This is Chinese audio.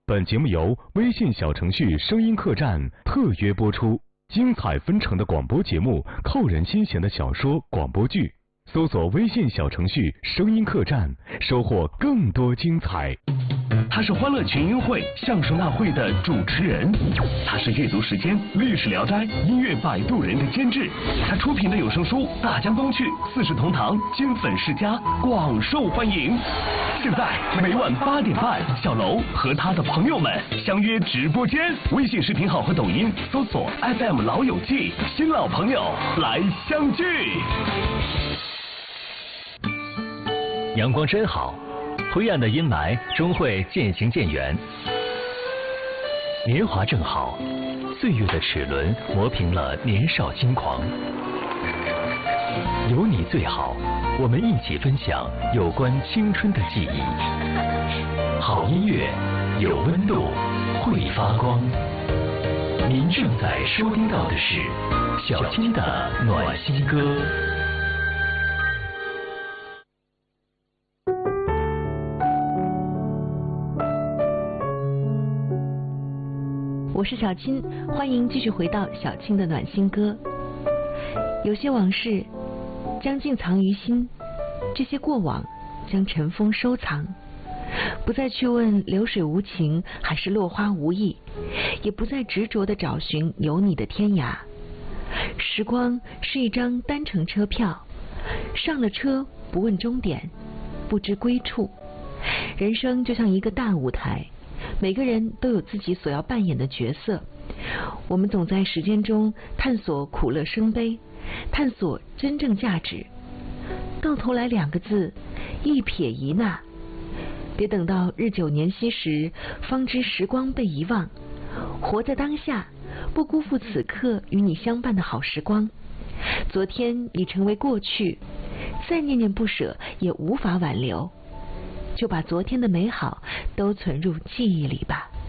本节目由微信小程序声音客栈特约播出，精彩纷呈的广播节目，扣人心弦的小说广播剧，搜索微信小程序声音客栈，收获更多精彩。 他是欢乐群英会相声大会的主持人，他是阅读时间历史聊斋音乐摆渡人的监制，他出品的有声书《大江东去》《四世同堂》金粉世家广受欢迎。现在每晚8点半，小楼和他的朋友们相约直播间，微信视频号和抖音搜索 FM 老友记，新老朋友来相聚。 阳光真好，灰暗的阴霾终会渐行渐远。年华正好，岁月的齿轮磨平了年少轻狂。有你最好，我们一起分享有关青春的记忆。好音乐，有温度，会发光。您正在收听到的是小青的暖心歌。 我是小青，欢迎继续回到小青的暖心歌。有些往事将静藏于心，这些过往将尘封收藏，不再去问流水无情还是落花无意，也不再执着地找寻有你的天涯。时光是一张单程车票，上了车不问终点，不知归处。人生就像一个大舞台，每个人都有自己所要扮演的角色，我们总在时间中探索苦乐生悲，探索真正价值。到头来2个字，一撇一捺。别等到日久年稀时，方知时光被遗忘。活在当下，不辜负此刻与你相伴的好时光。昨天已成为过去，再念念不舍也无法挽留。就把昨天的美好都存入记忆里吧。